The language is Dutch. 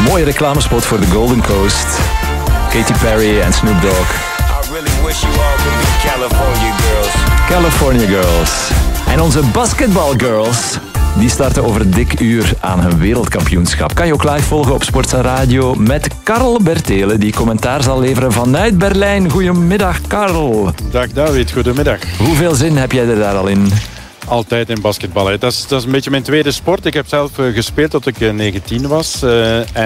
Mooie reclamespot voor de Golden Coast. Katy Perry en Snoop Dogg. I really wish you all could be California girls. California Girls. En onze Basketball Girls, die starten over een dik uur aan hun wereldkampioenschap. Kan je ook live volgen op Sportza Radio met Karl Bertelen, die commentaar zal leveren vanuit Berlijn. Goedemiddag, Karl. Dag David, goedemiddag. Hoeveel zin heb jij er daar al in? Altijd in basketbal. Dat is een beetje mijn tweede sport. Ik heb zelf gespeeld tot ik 19 was.